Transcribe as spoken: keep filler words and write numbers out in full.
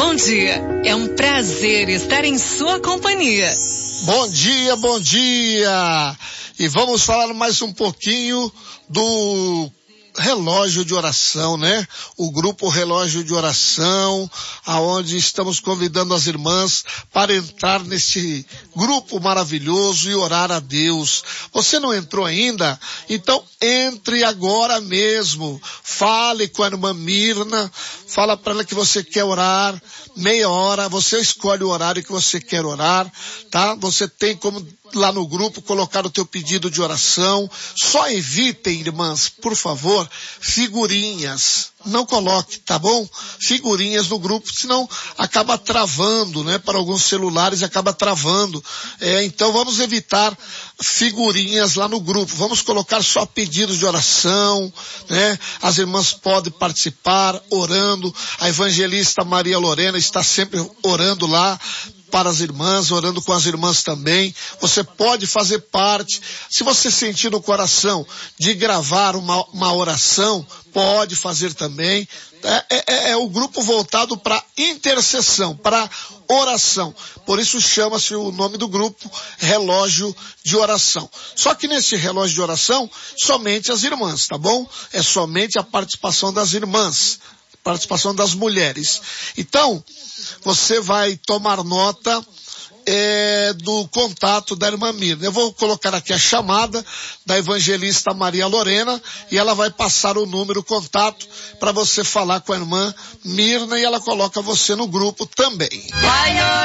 bom dia. É um prazer estar em sua companhia. Bom dia, bom dia. E vamos falar mais um pouquinho do relógio de oração, né? O grupo Relógio de Oração, aonde estamos convidando as irmãs para entrar nesse grupo maravilhoso e orar a Deus. Você não entrou ainda? Então entre agora mesmo. Fale com a irmã Mirna, fala para ela que você quer orar meia hora, você escolhe o horário que você quer orar, tá? Você tem como lá no grupo colocar o teu pedido de oração. Só evitem, irmãs, por favor, figurinhas. Não coloque, tá bom? Figurinhas no grupo, senão acaba travando, né? Para alguns celulares acaba travando. É, então vamos evitar figurinhas lá no grupo. Vamos colocar só pedidos de oração, né? As irmãs podem participar orando. A evangelista Maria Lorena está sempre orando lá para as irmãs, orando com as irmãs também. Você pode fazer parte. Se você sentir no coração de gravar uma, uma oração, pode fazer também. É, é, é o grupo voltado para intercessão, para oração. Por isso chama-se o nome do grupo Relógio de Oração. Só que nesse relógio de oração, somente as irmãs, tá bom? É somente a participação das irmãs, participação das mulheres. Então, você vai tomar nota é, do contato da irmã Mirna. Eu vou colocar aqui a chamada da evangelista Maria Lorena e ela vai passar o número, o contato, para você falar com a irmã Mirna e ela coloca você no grupo também.